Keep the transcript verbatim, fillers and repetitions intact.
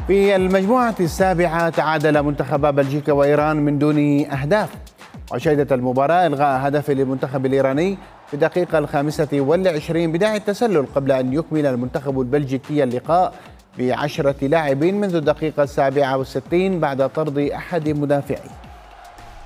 في المجموعة السابعة تعادل منتخبا بلجيكا وإيران من دون أهداف، وشهدت المباراة إلغاء هدف للمنتخب الإيراني في الدقيقة الخامسة والعشرين بداعي التسلل، قبل أن يكمل المنتخب البلجيكي اللقاء بعشرة لاعبين منذ الدقيقة السابعة والستين بعد طرد أحد مدافعيه.